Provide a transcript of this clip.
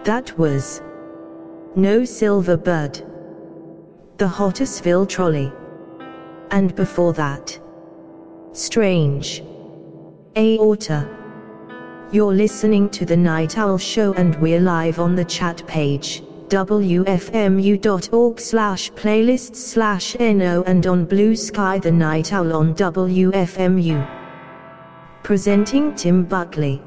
That was No Silver Bird, The Hottersville Trolley. And before that, Strange Aorta. You're listening to The Night Owl Show, and we're live on the chat page, wfmu.org/playlists/no, and on Blue Sky The Night Owl on WFMU. Presenting Tim Buckley.